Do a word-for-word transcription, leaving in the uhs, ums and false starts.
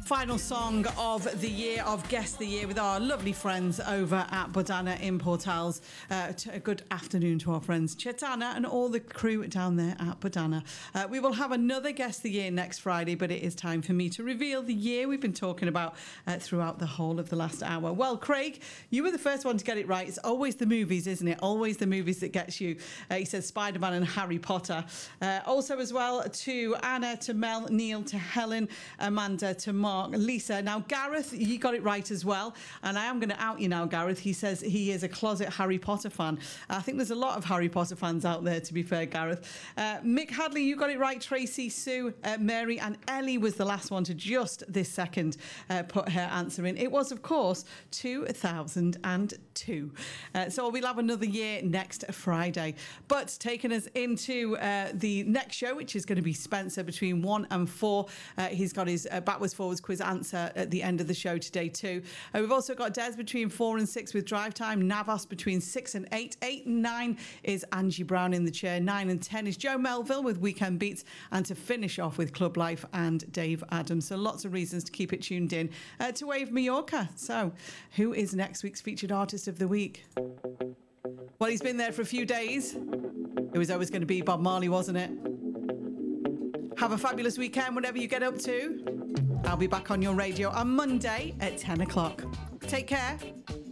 Final song of the year, of Guess the Year, with our lovely friends over at Bodana in Portals. Uh, a good afternoon to our friends Chetana and all the crew down there at Bodana. Uh, we will have another Guess the Year next Friday, but it is time for me to reveal the year we've been talking about uh, throughout the whole of the last hour. Well, Craig, you were the first one to get it right. It's always the movies, isn't it? Always the movies that gets you. Uh, he says Spider-Man and Harry Potter. Uh, also as well to Anna, to Mel, Neil, to Helen, Amanda, to Mark, Lisa. Now, Gareth, you got it right as well. And I am going to out you now, Gareth. He says he is a closet Harry Potter fan. I think there's a lot of Harry Potter fans out there, to be fair, Gareth. Uh, Mick Hadley, you got it right. Tracy, Sue, uh, Mary and Ellie was the last one to just this second uh, put her answer in. It was, of course, two thousand two. Uh, so we'll have another year next Friday. But taking us into uh, the next show, which is going to be Spencer between one and four. Uh, he's got his uh, backwards forwards quiz answer at the end of the show today too. Uh, we've also got Des between four and six with Drive Time. Navas between six and eight. Eight and nine is Angie Brown in the chair. Nine and ten is Joe Melville with Weekend Beats. And to finish off with Club Life and Dave Adams. So lots of reasons to keep it tuned in uh, to Wave Mallorca. So who is next week's featured artist of the week? Well, he's been there for a few days. It was always going to be Bob Marley, wasn't it? Have a fabulous weekend, whatever you get up to. I'll be back on your radio on Monday at ten o'clock. Take care.